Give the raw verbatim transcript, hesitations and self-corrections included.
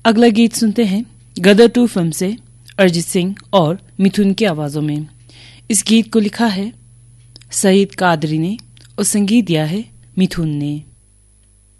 अगला गीत सुनते हैं गदर टू फिल्म से अरिजीत सिंह और मिथुन की आवाजों में। इस गीत को लिखा है सईद कादरी ने और संगीत दिया है मिथुन ने।